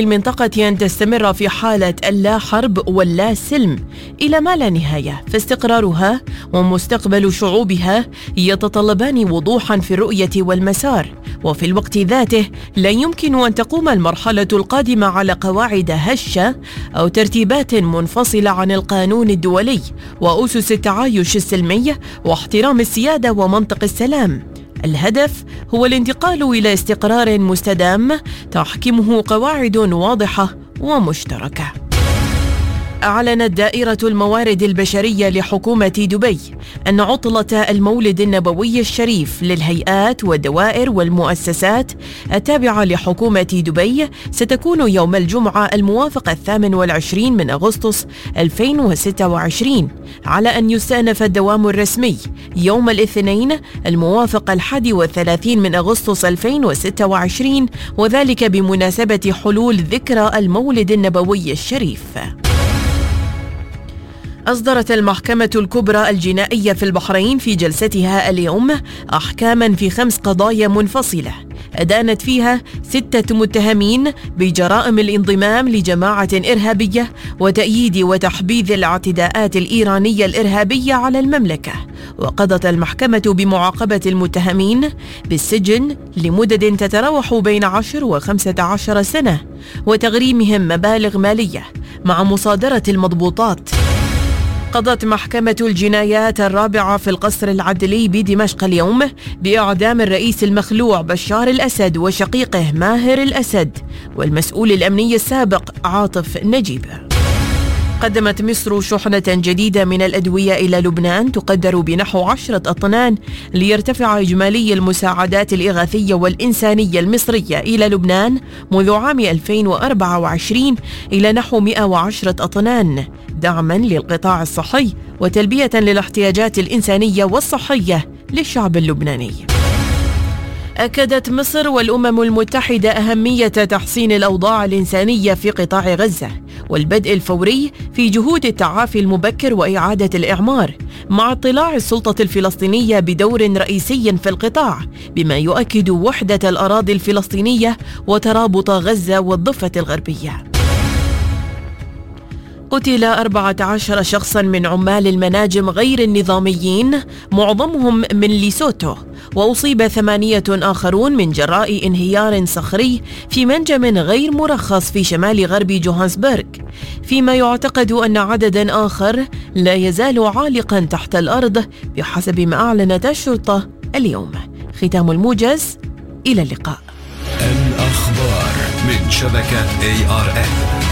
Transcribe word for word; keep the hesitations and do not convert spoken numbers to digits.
المنطقة أن تستمر في حالة اللا حرب واللا سلم إلى ما لا نهاية، فاستقرارها ومستقبل شعوبها يتطلبان وضوحا في الرؤية والمسار، وفي الوقت ذاته لا يمكن أن تقوم المرحلة القادمة على قواعد هشة أو ترتيبات منفصلة عن القانون الدولي وأسس التعايش السلمي واحترام السيادة ومنطق السلام. الهدف هو الانتقال إلى استقرار مستدام تحكمه قواعد واضحة ومشتركة. أعلنت دائرة الموارد البشرية لحكومة دبي أن عطلة المولد النبوي الشريف للهيئات والدوائر والمؤسسات التابعة لحكومة دبي ستكون يوم الجمعة الموافق الثامن والعشرين من أغسطس ألفين وستة وعشرين، على أن يستأنف الدوام الرسمي يوم الاثنين الموافق الحادي والثلاثين من أغسطس ألفين وستة وعشرين، وذلك بمناسبة حلول ذكرى المولد النبوي الشريف. أصدرت المحكمة الكبرى الجنائية في البحرين في جلستها اليوم أحكاما في خمس قضايا منفصلة أدانت فيها ستة متهمين بجرائم الانضمام لجماعة إرهابية وتأييد وتحبيذ الاعتداءات الإيرانية الإرهابية على المملكة، وقضت المحكمة بمعاقبة المتهمين بالسجن لمدد تتراوح بين عشر وخمسة عشر سنة وتغريمهم مبالغ مالية مع مصادرة المضبوطات. قضت محكمة الجنايات الرابعة في القصر العدلي بدمشق اليوم بإعدام الرئيس المخلوع بشار الأسد وشقيقه ماهر الأسد والمسؤول الأمني السابق عاطف نجيب. قدمت مصر شحنة جديدة من الأدوية إلى لبنان تقدر بنحو عشرة أطنان ليرتفع إجمالي المساعدات الإغاثية والإنسانية المصرية إلى لبنان منذ عام ألفين وأربعة وعشرين إلى نحو مئة وعشرة أطنان، دعما للقطاع الصحي وتلبية للاحتياجات الإنسانية والصحية للشعب اللبناني. أكدت مصر والأمم المتحدة أهمية تحسين الأوضاع الإنسانية في قطاع غزة والبدء الفوري في جهود التعافي المبكر وإعادة الإعمار، مع اطلاع السلطة الفلسطينية بدور رئيسي في القطاع، بما يؤكد وحدة الأراضي الفلسطينية وترابط غزة والضفة الغربية. قتل أربعة عشر شخصاً من عمال المناجم غير النظاميين معظمهم من ليسوتو، وأصيب ثمانية آخرون من جراء انهيار صخري في منجم غير مرخص في شمال غرب جوهانسبرغ، فيما يعتقد أن عدداً آخر لا يزال عالقاً تحت الأرض بحسب ما أعلنت الشرطة اليوم. ختام الموجز، إلى اللقاء. الأخبار من شبكة إيه آر إن.